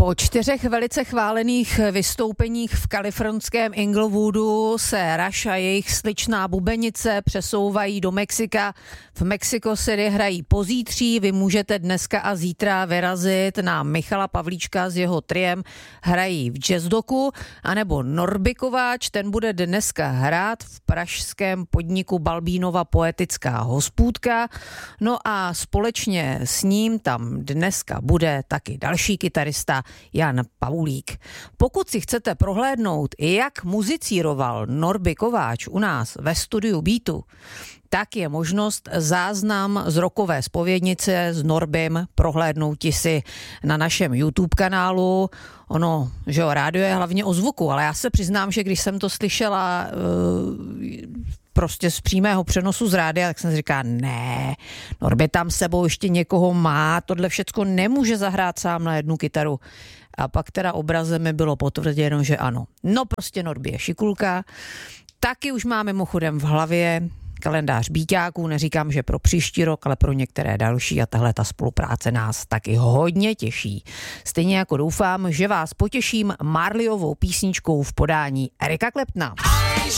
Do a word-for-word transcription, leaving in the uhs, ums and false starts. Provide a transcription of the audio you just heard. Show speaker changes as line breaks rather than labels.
Po čtyřech velice chválených vystoupeních v kalifornském Inglewoodu se Rush a jejich sličná bubenice přesouvají do Mexika. V Mexico City hrají pozítří, vy můžete dneska a zítra vyrazit na Michala Pavlíčka s jeho triem, hrají v Jazzdoku, anebo Norby Kováč, ten bude dneska hrát v pražském podniku Balbínova poetická hospůdka. No a společně s ním tam dneska bude taky další kytarista Jan Pavulík. Pokud si chcete prohlédnout, jak muzicíroval Norby Kováč u nás ve studiu Beatu, tak je možnost záznam z rockové zpovědnice s Norbym prohlédnout si na našem YouTube kanálu. Ono, že jo, rádio je hlavně o zvuku, ale já se přiznám, že když jsem to slyšela uh, prostě z přímého přenosu z rádia, tak jsem si říkala, ne, Norby tam sebou ještě někoho má, tohle všecko nemůže zahrát sám na jednu kytaru. A pak teda obrazem mi bylo potvrděno, že ano. No prostě Norby je šikulka. Taky už máme mimochodem v hlavě kalendář Bíťáků, neříkám, že pro příští rok, ale pro některé další a tahle ta spolupráce nás taky hodně těší. Stejně jako doufám, že vás potěším Marleyovou písničkou v podání Erika Claptona.